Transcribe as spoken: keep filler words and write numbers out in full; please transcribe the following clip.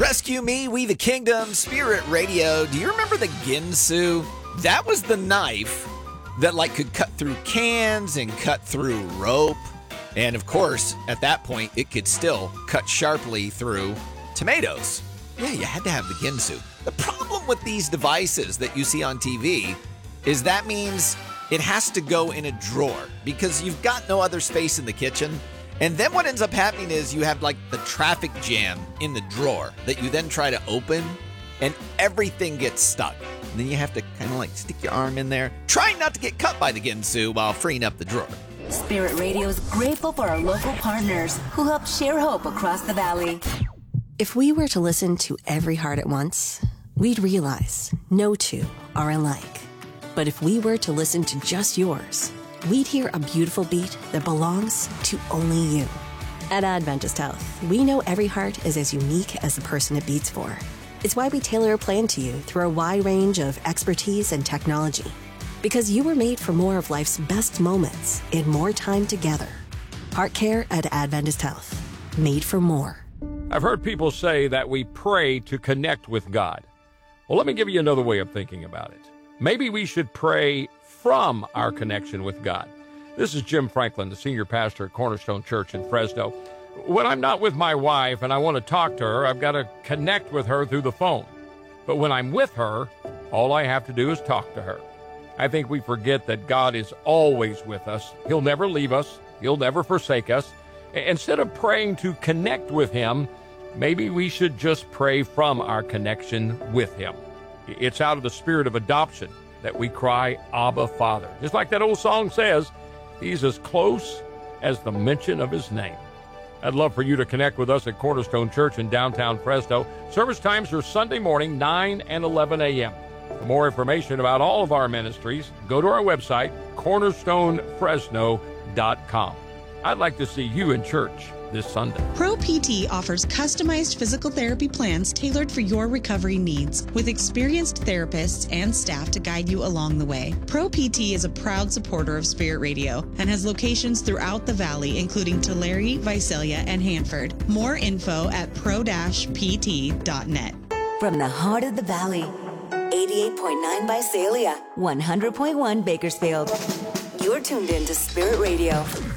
Rescue Me, We the Kingdom, Spirit Radio. Do you remember the Ginsu? That was the knife that like could cut through cans and cut through rope. And of course, at that point, it could still cut sharply through tomatoes. Yeah, you had to have the Ginsu. The problem with these devices that you see on T V is that means it has to go in a drawer because you've got no other space in the kitchen. And then what ends up happening is you have like the traffic jam in the drawer that you then try to open and everything gets stuck. And then you have to kind of like stick your arm in there, trying not to get cut by the Ginsu while freeing up the drawer. Spirit Radio is grateful for our local partners who help share hope across the valley. If we were to listen to every heart at once, we'd realize no two are alike. But if we were to listen to just yours, we'd hear a beautiful beat that belongs to only you. At Adventist Health, we know every heart is as unique as the person it beats for. It's why we tailor a plan to you through a wide range of expertise and technology. Because you were made for more of life's best moments in more time together. Heart care at Adventist Health. Made for more. I've heard people say that we pray to connect with God. Well, let me give you another way of thinking about it. Maybe we should pray from our connection with God. This is Jim Franklin, the senior pastor at Cornerstone Church in Fresno. When I'm not with my wife and I want to talk to her, I've got to connect with her through the phone. But when I'm with her, all I have to do is talk to her. I think we forget that God is always with us. He'll never leave us. He'll never forsake us. Instead of praying to connect with Him, maybe we should just pray from our connection with Him. It's out of the spirit of adoption that we cry, Abba, Father. Just like that old song says, He's as close as the mention of His name. I'd love for you to connect with us at Cornerstone Church in downtown Fresno. Service times are Sunday morning, nine and eleven a.m. For more information about all of our ministries, go to our website, cornerstone fresno dot com. I'd like to see you in church this Sunday. Pro P T offers customized physical therapy plans tailored for your recovery needs, with experienced therapists and staff to guide you along the way. Pro P T is a proud supporter of Spirit Radio and has locations throughout the valley, including Tulare, Visalia, and Hanford. More info at pro P T dot net. From the heart of the valley, eighty-eight point nine Visalia, one hundred point one Bakersfield. You're tuned in to Spirit Radio.